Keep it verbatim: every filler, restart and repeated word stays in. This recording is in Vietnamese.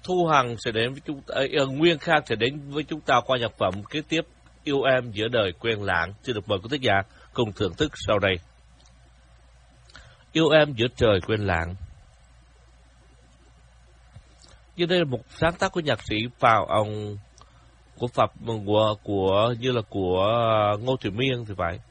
Thu Hằng sẽ đến với chúng ta, uh, Nguyên Khang sẽ đến với chúng ta qua nhạc phẩm kế tiếp Yêu Em Giữa Đời Quen Lãng. Xin được mời quý thính giả cùng thưởng thức sau đây. Yêu Em Giữa Trời Quen Lãng. Như đây là một sáng tác của nhạc sĩ Phạm ông của Phạm của, của như là của Ngô Thủy Miên thì phải.